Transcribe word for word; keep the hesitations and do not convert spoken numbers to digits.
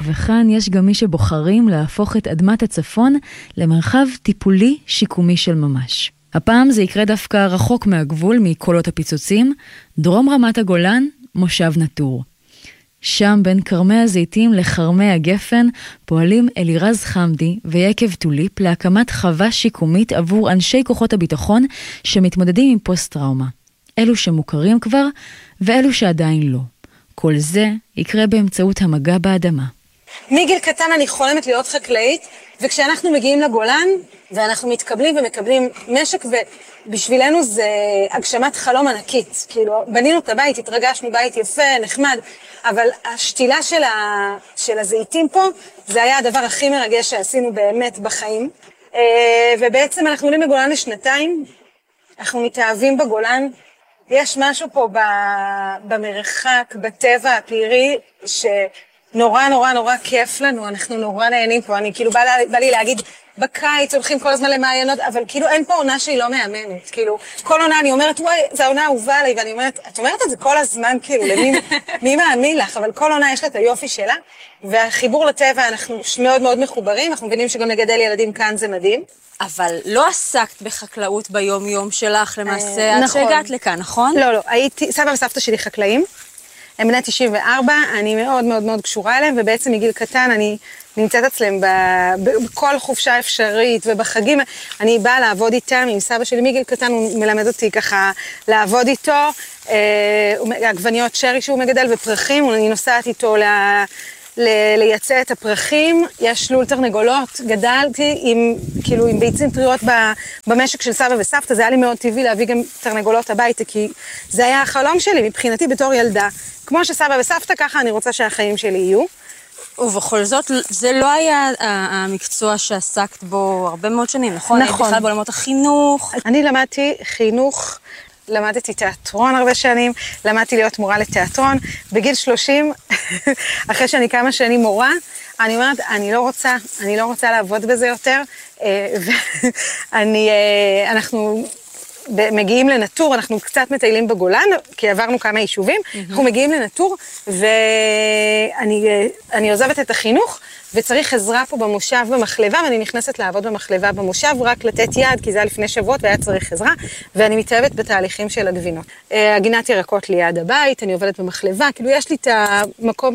וכאן יש גם מי שבוחרים להפוך את אדמת הצפון למרחב טיפולי שיקומי של ממש. הפעם זה יקרה דווקא רחוק מהגבול מקולות הפיצוצים, דרום רמת הגולן, מושב נטור. שם בין קרמי הזיתים לחרמי הגפן פועלים אלירז חמדי ויקב טוליפ להקמת חווה שיקומית עבור אנשי כוחות הביטחון שמתמודדים עם פוסט-טראומה. אלו שמוכרים כבר ואלו שעדיין לא. כל זה יקרה באמצעות המגע באדמה. מגיל קטן אני חולמת להיות חקלאית, וכשאנחנו מגיעים לגולן ואנחנו מתקבלים ומקבלים משק, ובשבילנו זה הגשמת חלום ענקית. כאילו, בנינו את הבית, התרגשנו, בית יפה, נחמד, אבל השתילה של, ה... של הזיתים פה, זה היה הדבר הכי מרגש שעשינו באמת בחיים. ובעצם אנחנו עולים בגולן לשנתיים, אנחנו מתאהבים בגולן, יש משהו פה במרחק, בטבע הפלירי, שנורא נורא נורא כיף לנו, אנחנו נורא נהנים פה, אני כאילו בא, בא לי להגיד, בקיץ הולכים כל הזמן למעיינות, אבל כאילו אין פה עונה שהיא לא מאמנת, כאילו כל עונה אני אומרת, וואי, זו העונה אהובה עליי, ואני אומרת, את אומרת את זה כל הזמן, כאילו, למי, מי מאמין לך, אבל כל עונה יש לה את היופי שלה, והחיבור לטבע אנחנו מאוד מאוד מחוברים, אנחנו מבינים שגם לגדל ילדים כאן זה מדהים. אבל לא עסקת בחקלאות ביום יום שלך למעשה, עד שהגעת לכאן, נכון? לא, לא, הייתי, סבא וסבתא שלי חקלאים, הם בני תשעים וארבע, אני מאוד מאוד מאוד קשורה אליהם, ובעצם מגיל קטן אני נמצאת אצלם בכל חופשה אפשרית, ובחגים אני באה לעבוד איתם, עם סבא שלי מגיל קטן, הוא מלמד אותי ככה לעבוד איתו, עגבניות שרי שהוא מגדל ופרחים, אני נוסעת איתו ל... לייצא את הפרחים, יש לול תרנגולות, גדלתי עם, כאילו, עם ביצים טריות במשק של סבא וסבתא, זה היה לי מאוד טבעי להביא גם תרנגולות הביתה, כי זה היה החלום שלי מבחינתי בתור ילדה. כמו שסבא וסבתא, ככה אני רוצה שהחיים שלי יהיו. ובכל זאת, זה לא היה המקצוע שעסקת בו הרבה מאוד שנים, נכון? נכון. היית בכלל בעולמות החינוך. אני למדתי חינוך, למדתי תיאטרון הרבה שנים, למדתי להיות מורה לתיאטרון. בגיל שלושים, אחרי שאני כמה שנים מורה, אני אומרת, אני לא רוצה, אני לא רוצה לעבוד בזה יותר. ואני, אנחנו מגיעים לנטור, אנחנו קצת מטיילים בגולן, כי עברנו כמה יישובים, אנחנו מגיעים לנטור, ואני אני עוזבת את החינוך, וצריך עזרה פה במושב במחלבה, ואני נכנסת לעבוד במחלבה במושב, רק לתת יד, כי זה היה לפני שבועות והיה צריך עזרה, ואני מתאהבת בתהליכים של הגבינות. הגינת ירקות ליד הבית, אני עובדת במחלבה, כאילו יש לי את המקום